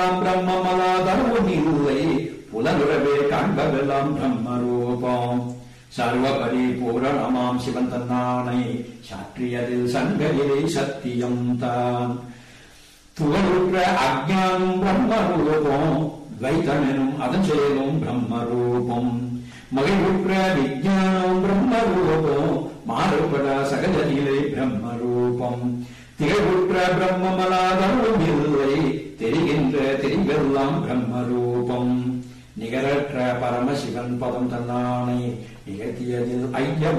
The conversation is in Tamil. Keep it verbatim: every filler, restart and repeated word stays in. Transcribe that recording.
பிரம்மமலாதரவும் இல்லை புலனுறவே காண்பதெல்லாம் பிரம்மரூபம் சர்வ பரிபூரணமாம் சிவன் தன்னானை சாற்றியதில் சங்ககிலே சத்தியம் தான் துகளுற்ற அஜ்ஞானம் பிரம்மரூபம் துவைத்தமெனும் அதன் செயலும் பிரம்மரூபம் மகிழ்வுற்ற விஜயானம் பிரம்மரூபம் மாறுபட சகஜத்திலே பிரம்மரூபம் திகழ்வுற்ற பிரம்மமலாதரவும் இல்லை தெரிகின்ற தெரிவெல்லாம் பிரம்மரூபம் நிகரற்ற பரமசிவன் பதம் தன்னானை நிகழ்த்தியதில் ஐயம்